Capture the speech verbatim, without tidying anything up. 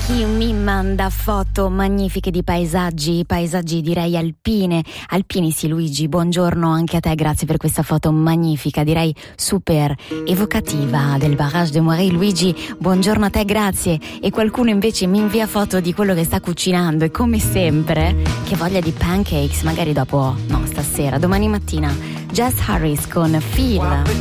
Chi mi manda foto magnifiche di paesaggi, paesaggi direi alpine, alpini sì Luigi, buongiorno anche a te, grazie per questa foto magnifica, direi super evocativa del barrage de Moiré. Luigi, buongiorno a te, grazie. E qualcuno invece mi invia foto di quello che sta cucinando e come sempre, che voglia di pancakes, magari dopo, no stasera, domani mattina, Jess Harris con Feel.